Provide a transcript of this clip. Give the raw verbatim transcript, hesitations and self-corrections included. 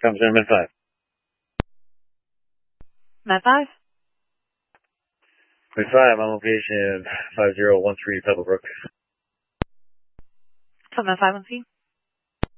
Comes in Med five. Med five? Med five, on location five zero one three Pebblebrook. So Med five one C?